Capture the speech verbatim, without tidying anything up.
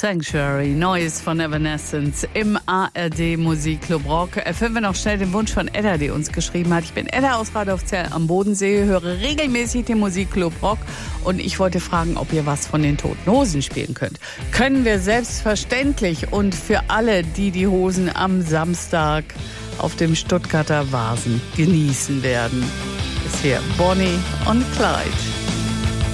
Sanctuary, Neues von Evanescence im A R D Musikclub Rock. Erfüllen wir noch schnell den Wunsch von Edda, die uns geschrieben hat. Ich bin Edda aus Radolfzell am Bodensee, höre regelmäßig den Musikclub Rock und ich wollte fragen, ob ihr was von den Toten Hosen spielen könnt. Können wir selbstverständlich, und für alle, die die Hosen am Samstag auf dem Stuttgarter Vasen genießen werden, ist hier Bonnie und Clyde.